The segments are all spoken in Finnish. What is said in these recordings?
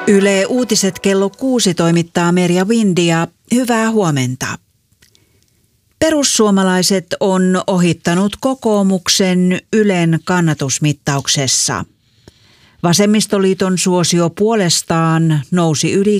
Yle Uutiset kello 6 toimittaa Merja Windia. Hyvää huomenta. Perussuomalaiset on ohittanut kokoomuksen Ylen kannatusmittauksessa. Vasemmistoliiton suosio puolestaan nousi yli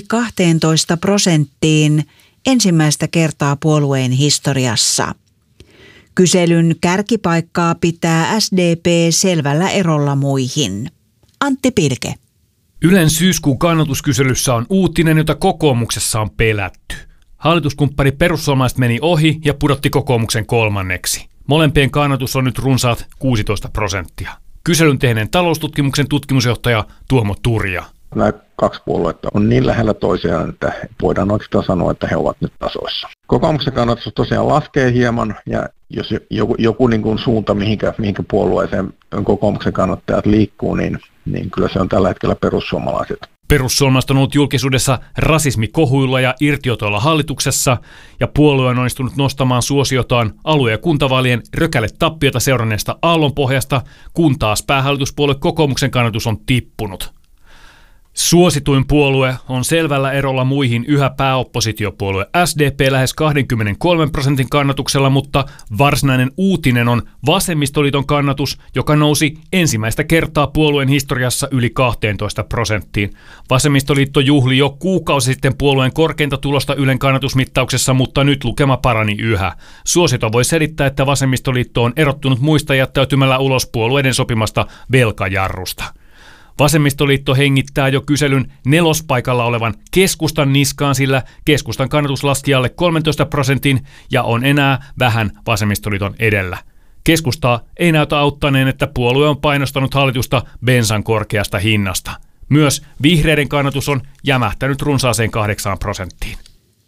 12% ensimmäistä kertaa puolueen historiassa. Kyselyn kärkipaikkaa pitää SDP selvällä erolla muihin. Antti Pilke. Ylen syyskuun kannatuskyselyssä on uutinen, jota kokoomuksessa on pelätty. Hallituskumppani perussuomalaiset meni ohi ja pudotti kokoomuksen kolmanneksi. Molempien kannatus on nyt runsaat 16%. Kyselyn tehneen taloustutkimuksen tutkimusjohtaja Tuomo Turja. Nämä kaksi puoluetta on niin lähellä toisiaan, että voidaan oikeastaan sanoa, että he ovat nyt tasoissa. Kokoomuksen kannatus tosiaan laskee hieman, ja jos joku niin kuin suunta, mihinkä puolueeseen kokoomuksen kannattajat liikkuu, niin kyllä se on tällä hetkellä perussuomalaiset. Perussuomalaiset on ollut julkisuudessa rasismikohuilla ja irtiotoilla hallituksessa, ja puolue on onnistunut nostamaan suosiotaan alue- ja kuntavaalien rökäletappiota seuranneesta aallonpohjasta, kun taas päähallituspuolue kokoomuksen kannatus on tippunut. Suosituin puolue on selvällä erolla muihin yhä pääoppositiopuolue SDP lähes 23% kannatuksella, mutta varsinainen uutinen on vasemmistoliiton kannatus, joka nousi ensimmäistä kertaa puolueen historiassa yli 12%. Vasemmistoliitto juhli jo kuukausi sitten puolueen korkeinta tulosta Ylen kannatusmittauksessa, mutta nyt lukema parani yhä. Suosito voi selittää, että vasemmistoliitto on erottunut muista jättäytymällä ulos puolueiden sopimasta velkajarrusta. Vasemmistoliitto hengittää jo kyselyn nelospaikalla olevan keskustan niskaan, sillä keskustan kannatus laski alle 13% ja on enää vähän vasemmistoliiton edellä. Keskustaa ei näytä auttaneen, että puolue on painostanut hallitusta bensan korkeasta hinnasta. Myös vihreiden kannatus on jämähtänyt runsaaseen 8%.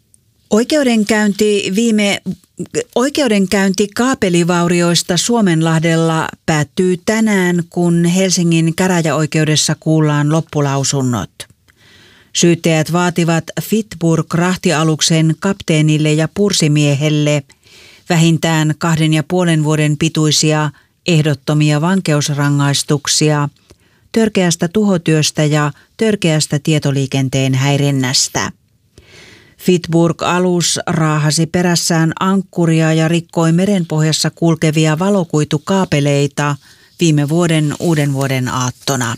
Oikeudenkäynti kaapelivaurioista Suomenlahdella päättyy tänään, kun Helsingin käräjäoikeudessa kuullaan loppulausunnot. Syyttäjät vaativat Fitburg-rahtialuksen kapteenille ja pursimiehelle vähintään 2,5 vuoden pituisia ehdottomia vankeusrangaistuksia törkeästä tuhotyöstä ja törkeästä tietoliikenteen häirinnästä. Fitburg-alus raahasi perässään ankkuria ja rikkoi merenpohjassa kulkevia valokuitukaapeleita viime vuoden uudenvuoden aattona.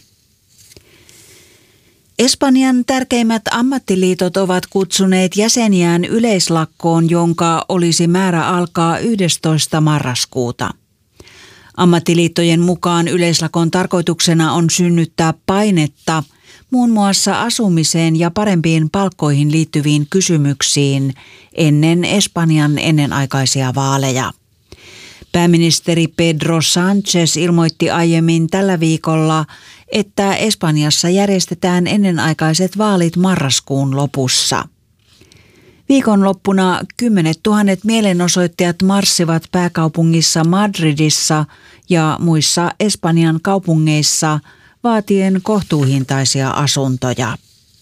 Espanjan tärkeimmät ammattiliitot ovat kutsuneet jäseniään yleislakkoon, jonka olisi määrä alkaa 11. marraskuuta. Ammattiliittojen mukaan yleislakon tarkoituksena on synnyttää painetta muun muassa asumiseen ja parempiin palkkoihin liittyviin kysymyksiin ennen Espanjan ennenaikaisia vaaleja. Pääministeri Pedro Sánchez ilmoitti aiemmin tällä viikolla, että Espanjassa järjestetään ennenaikaiset vaalit marraskuun lopussa. Viikonloppuna 10 000 mielenosoittajat marssivat pääkaupungissa Madridissa ja muissa Espanjan kaupungeissa vaatien kohtuuhintaisia asuntoja.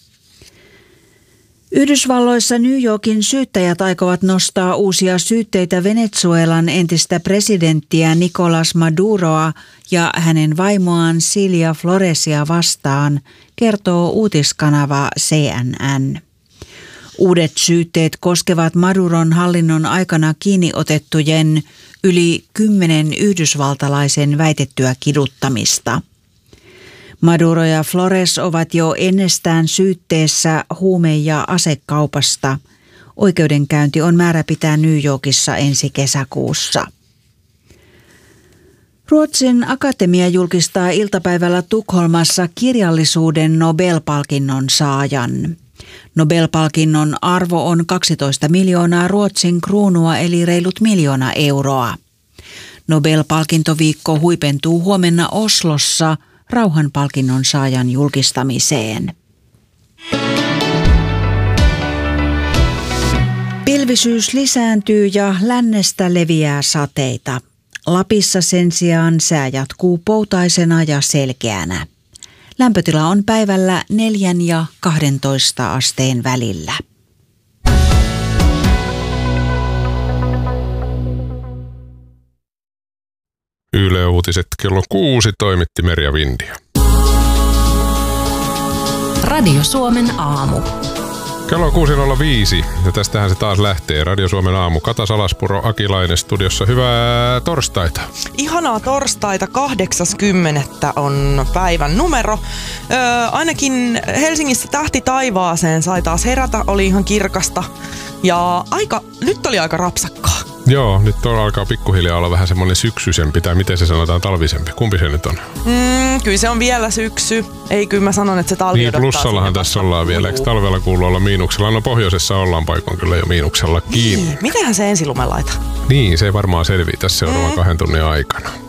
Yhdysvalloissa New Yorkin syyttäjät aikovat nostaa uusia syytteitä Venezuelan entistä presidenttiä Nicolás Maduroa ja hänen vaimoaan Cilia Floresia vastaan, kertoo uutiskanava CNN. Uudet syytteet koskevat Maduron hallinnon aikana kiinni otettujen yli 10 yhdysvaltalaisen väitettyä kiduttamista. Maduro ja Flores ovat jo ennestään syytteessä huume- ja asekaupasta. Oikeudenkäynti on määrä pitää New Yorkissa ensi kesäkuussa. Ruotsin akatemia julkistaa iltapäivällä Tukholmassa kirjallisuuden Nobel-palkinnon saajan. Nobel-palkinnon arvo on 12 miljoonaa Ruotsin kruunua eli reilut 1 miljoona euroa. Nobel-palkintoviikko huipentuu huomenna Oslossa rauhanpalkinnon saajan julkistamiseen. Pilvisyys lisääntyy ja lännestä leviää sateita. Lapissa sen sijaan sää jatkuu poutaisena ja selkeänä. Lämpötila on päivällä 4 ja 12 asteen välillä. Yle Uutiset kello 6 toimitti Merja Windia. Radio Suomen aamu. Kello on 6.05 ja tästähän se taas lähtee. Radio Suomen aamu. Kata Salaspuro, Akilainen studiossa. Hyvää torstaita. Ihanaa torstaita. 80. on päivän numero. Ainakin Helsingissä tähti taivaaseen sai taas herätä. Oli ihan kirkasta. Ja nyt oli aika rapsakkaa. Joo, nyt alkaa pikkuhiljaa olla vähän semmoinen syksyisempi, tai miten se sanotaan, talvisempi. Kumpi se nyt on? Kyllä se on vielä syksy. Ei, kyllä mä sanon, että se talvi niin, odottaa. plussallahan tässä ollaan vielä. Eikö talvella kuulu olla miinuksella? No pohjoisessa ollaan paikoin kyllä jo miinuksella kiinni. Mitenhän se ensilumen laita? Niin, se ei varmaan selviä tässä seuraavan 2 tunnin aikana.